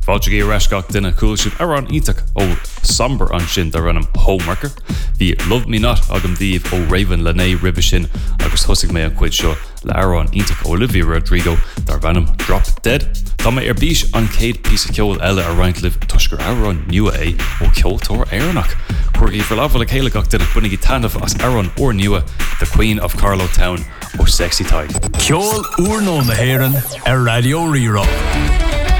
Fáiltegí reisgach duine coolisiúd ar an ítach ó somber an sin dar annam Homeworker. Bhí Love Me Not agam díobh ó Raven Lené ribbe sin agus thosig mé an cuid seo le ar an ítach Olivia Rodrigo dar bhanam Drop Dead. Tá mé ar bís an céad písa ceol eile a reintlih tuisgur ar an nua é ó ceoltóir éireannach. Chuirgí for lábhfuil a chéile gach duine bunigí tanmh as ar an ór nua The Queen of Carlow Town ó Sexy Tight. Ceol úr nó na hÉireann ar Radio Rí Rock.